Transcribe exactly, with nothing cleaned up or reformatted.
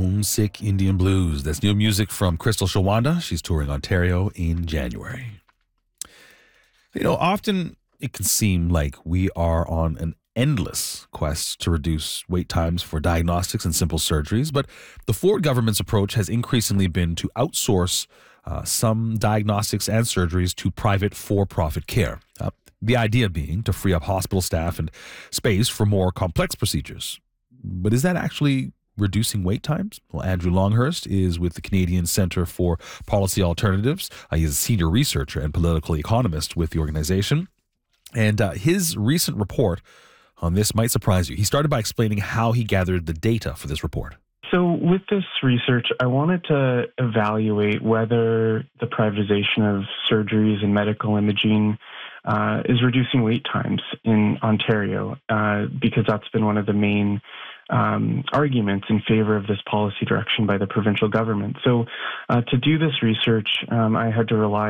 Homesick Indian Blues. That's new music from Crystal Shawanda. She's touring Ontario in January. You know, often it can seem like we are on an endless quest to reduce wait times for diagnostics and simple surgeries, but the Ford government's approach has increasingly been to outsource uh, some diagnostics and surgeries to private for-profit care. Uh, the idea being to free up hospital staff and space for more complex procedures. But is that actually reducing wait times? Well, Andrew Longhurst is with the Canadian Centre for Policy Alternatives. Uh, he's a senior researcher and political economist with the organization. And uh, his recent report on this might surprise you. He started by explaining how he gathered the data for this report. So with this research, I wanted to evaluate whether the privatization of surgeries and medical imaging uh, is reducing wait times in Ontario, uh, because that's been one of the main um, arguments in favor of this policy direction by the provincial government. So uh, to do this research, um, I had to rely